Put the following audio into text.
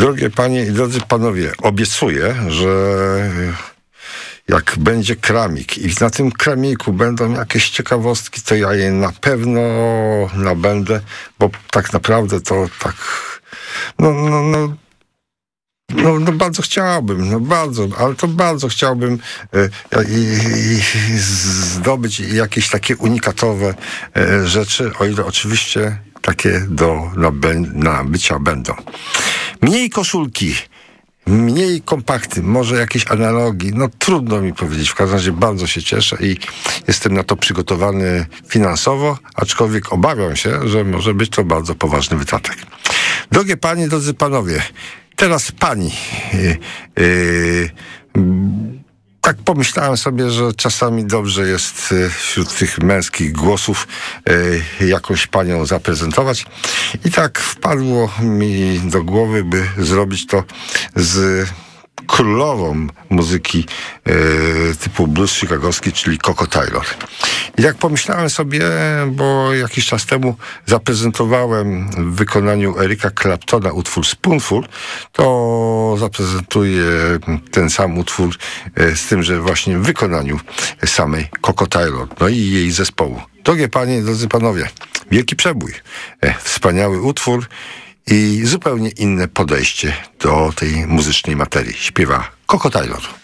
Drogie panie i drodzy panowie, obiecuję, że jak będzie kramik i na tym kramiku będą jakieś ciekawostki, to ja je na pewno nabędę, bo tak naprawdę to tak... No bardzo chciałbym, bardzo chciałbym zdobyć jakieś takie unikatowe rzeczy, o ile oczywiście takie do nabycia będą. Mniej koszulki, mniej kompakty, może jakieś analogii, trudno mi powiedzieć. W każdym razie bardzo się cieszę i jestem na to przygotowany finansowo, aczkolwiek obawiam się, że może być to bardzo poważny wydatek. Drogie panie, drodzy panowie, teraz pani. Tak pomyślałem sobie, że czasami dobrze jest wśród tych męskich głosów jakąś panią zaprezentować. I tak wpadło mi do głowy, by zrobić to z królową muzyki typu blues chicagowski, czyli Coco Taylor. I jak pomyślałem sobie, bo jakiś czas temu zaprezentowałem w wykonaniu Erika Claptona utwór Spoonful, to zaprezentuję ten sam utwór z tym, że właśnie w wykonaniu samej Coco Taylor, i jej zespołu. Drogie panie, drodzy panowie, wielki przebój, wspaniały utwór i zupełnie inne podejście do tej muzycznej materii. Śpiewa Coco Taylor.